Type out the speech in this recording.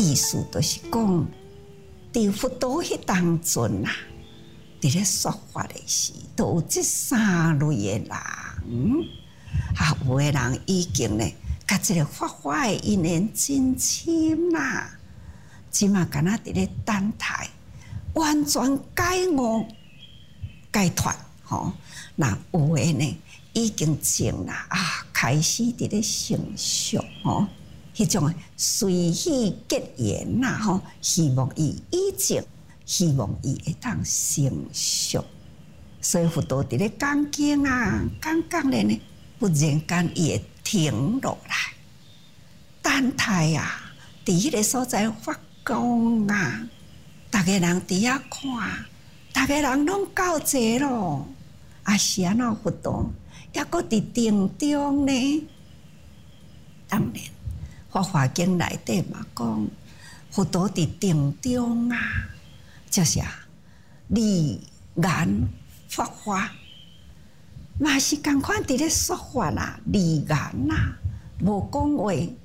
意思就是讲，伫佛陀迄当阵啊，伫咧说法的时，都有这三类的人，有的人已经呢，甲这个法华的因缘真深啦，即嘛敢若伫咧等待，完全解悟解脱，吼，那有的呢，已经证啦开始伫咧成熟，吼。迄种随喜结缘呐，吼，希望伊以前，希望伊会当成熟。所以佛陀伫咧讲经啊，讲咧呢，忽然间伊会停落来，等待啊，伫迄个所在发光啊，逐个人伫遐看，逐个人拢够济咯，是安怎佛陀抑阁伫定中呢？当然。《法华经》内底嘛讲，佛陀伫定中啊，就是利眼法华，嘛是共款伫咧说法啦，利眼啦，无讲话，